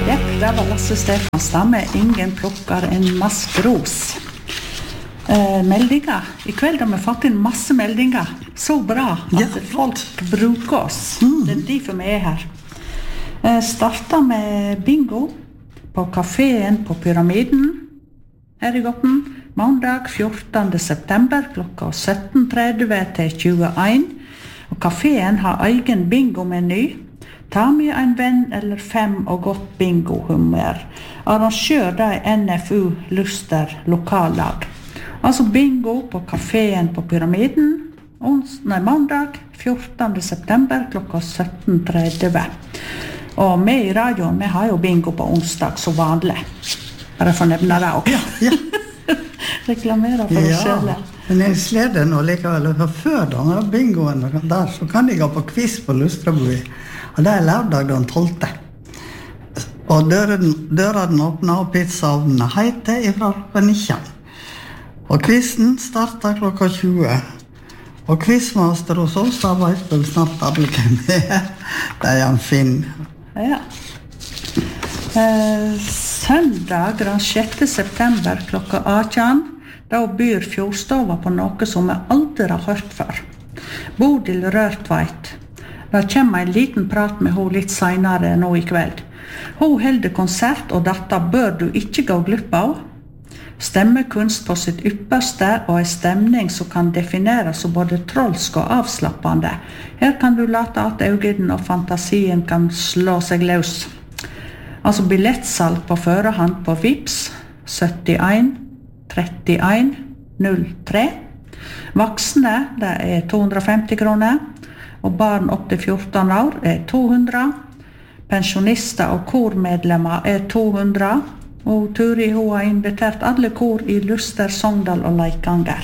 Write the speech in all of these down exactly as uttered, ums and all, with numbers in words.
Jepp, det var Lasse Stefanstad med Ingen plukker en maskros. Eh, meldinger. I kveld har vi fått inn masse meldinger. Så bra at ja, folk bruker oss. Mm. Det er derfor vi er her. Eh, starter med bingo på kaféen på Pyramiden her i Gotten. Mandag fjortende september klokka sytten tretti til tjueen. Og kaféen har egen bingo-meny. Ta med en venn eller fem og godt bingo-humør. Arrangør det er N F U Luster lokallag. Altså bingo på kaféen på Pyramiden. Ons, nei, mandag fjortende september klokka sytten tretti. Og vi i radioen, vi har jo bingo på onsdag så vanlig. Bare for å nevne det også. Ja, ja. Reklamere for oss ja, selv. Men jeg sleder nå likevel. For før denne bingoen der, så kan jeg gå på quiz på Lustrabui. Og det er lørdag den tolvte. Og døren, døren åpner og pizzaovnen heter ifra klokka nitten. Og quizen starter klokka tjue. Og quizmaster hos oss har vet vel snart alle hvem det er. Det er en Finn. Ja. Eh, søndag den sjette september klokka atten, da byr Fjordstova på noe som jeg aldri har hørt før. Bodil Rørtveit. Det kommer en liten prat med henne litt senere nå i kveld. Hun holder konsert, og dette bør du ikke gå glipp av. Stemmekunst på sitt ypperste, og en stemning som kan defineres som både trolsk og avslappende. Her kan du late at øynene og fantasien kan slå seg løs. Altså billettsalg på førehånd på Vips syttien trettien null tre. Voksne, det er to hundre og femti kroner. Og barn opp til fjorten år er to hundre. Pensjonister og kormedlemmer er to hundre. Og Turi hun har invitert alle kor i Luster, Sogndal og Leikanger.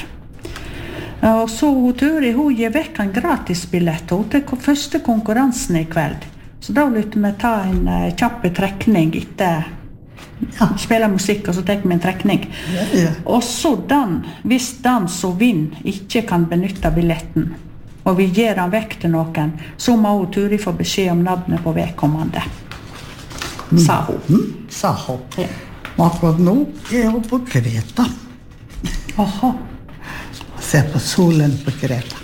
Og så Turi hun gir vekk en gratisbillett til første konkurransen i kveld. Så da lytter vi ta en uh, kjappe trekning etter ja, spille musikk, og så tar vi en trekning. Ja, ja. Og så den, hvis den som vinner ikke kan benytte billetten, og vi gir den vekk til noen, så må hun Turi få beskjed om navnet på vedkommende. Mm. Sa hun. Mm, sa hun. Ja. Akkurat nå er hun på Kreta. Aha. Se på solen på Kreta.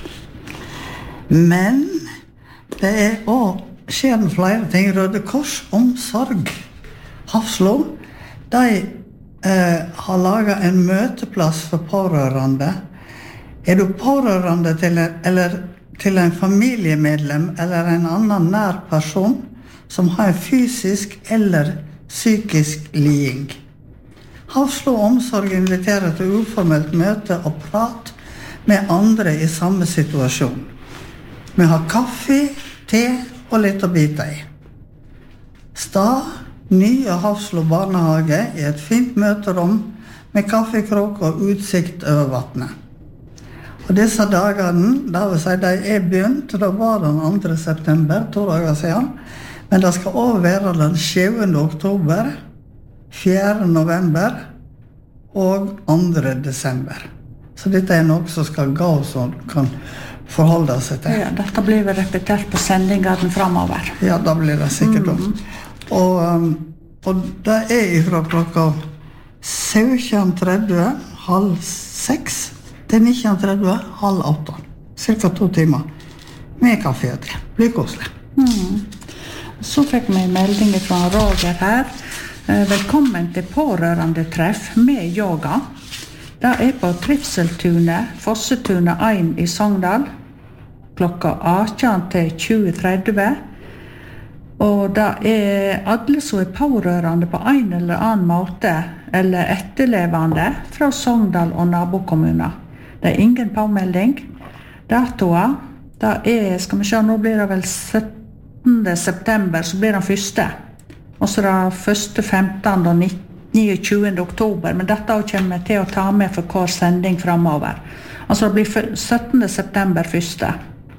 Men det er også skjer flere ting. Røde Kors omsorg. Hafslo, de eh, har laget en møteplass for pårørende. Er du pårørende til en, eller til en familiemedlem eller en annen nær person som har fysisk eller psykisk liding? Hafslo omsorg inviterer til uformelt møte og prat med andre i samme situasjon. Vi har kaffe, te og litt å bite i. Stad, nye Hafslo barnehage i et fint møterom med kaffekråk og utsikt over vattnet. Og disse dagene, da vil si de er begynt, da var den andre september, to dager siden, men det skal også være den sjuende oktober, fjerde november og andre desember. Så dette er noe som skal gå som kan forholde seg til. Ja, dette blir vel repetert på sendingene fremover. Ja, da blir det sikkert også. Mm. Og, um, og det er fra klokka sytten tretti, halv seks, til nitten tretti, halv åtte. Cirka to timer. Med kaffe og te. Blir koselig. Mm. Så fikk vi en melding fra Roger her. Velkommen til pårørende treff med yoga. Det er på Trivseltunet, Fossetunet én i Sogndal. Klokka atten til tjue tretti. Og det er alle som er pårørende på en eller annen måte, eller etterlevende fra Sogndal og nabokommuner. Det er ingen påmelding. Datoer, det er, skal vi se, nå blir det vel syttende september, så blir det første. Og så det første, femtende og niogtjuende oktober, men dette kommer vi til å ta med for hver sending fremover. Altså det blir syttende september første.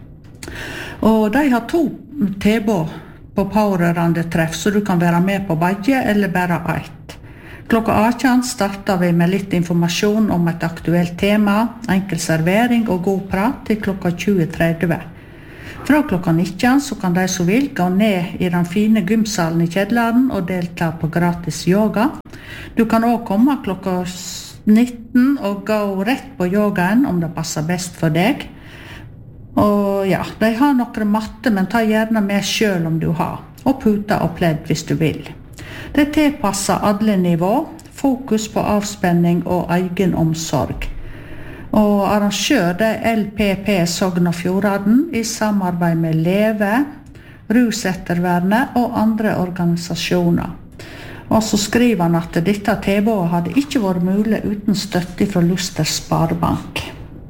Og de har to tilbud på pårørende treff, så du kan være med på begge eller bare ett. Klokka atten starter vi med litt informasjon om et aktuelt tema, enkel servering og god prat til klokka tjue tretti. Fra klokka nitten så kan de som vil gå ned i den fine gymsalen i kjelleren og delta på gratis yoga. Du kan også komme klokka nitten og gå rett på yogaen om det passer best for deg. Og ja, de har noen matte, men ta gjerne med selv om du har, og puta og pledd hvis du vil. Det tilpasser alle nivå, fokus på avspenning og egen omsorg. Og arrangør det L P P Sogn og Fjordane i samarbeid med Leve, Rusettervernet og andre organisasjoner. Og så skriver han at dette tilbudet hadde ikke vært mulig uten støtte fra Luster Sparebank.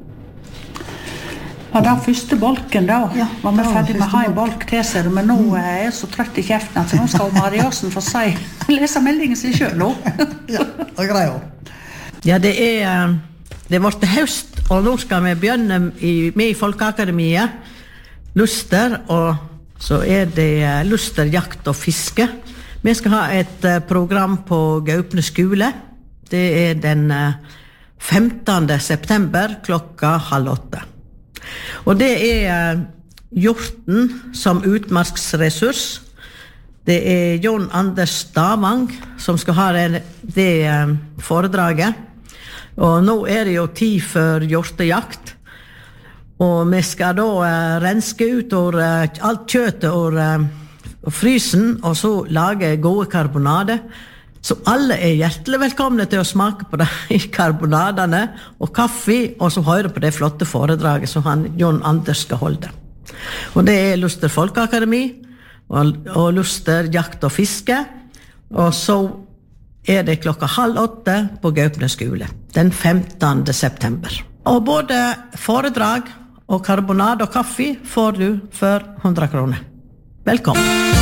Ja, den første bolken da, Ja, var vi det var ferdig med første å ha en bolk til seg, men nå er jeg så trøtt i kjeften, så nå skal Mariasen få si, lese meldingen sin selv nå. Ja, det er greit. Ja, det er, det er vårt høst, og nå skal vi begynne i, med i Folkeakademiet, Luster, og så er det Luster, jakt og fiske. Vi skal ha et program på Gaupne skole. Det er den femtende september klokka halv åtte. Og det er hjorten som utmarksressurs. Det er John Anders Stavang som skal ha det, det foredraget. Og nå er det jo tid for hjortejakt. Og vi skal da renske ut or, alt kjøttet og, og frysen, og så lage gode karbonade. Så alle er hjertelig velkomne til å smake på de karbonadene og kaffe, og så høre på det flotte foredraget som han, John Anders skal holde. Og det er Luster Folkeakademi, og, og Luster jakt og fiske, og så er det klokka halv åtte på Gaupne skole, den femtende september. Og både foredrag og karbonade og kaffe får du for hundre kroner. Velkommen!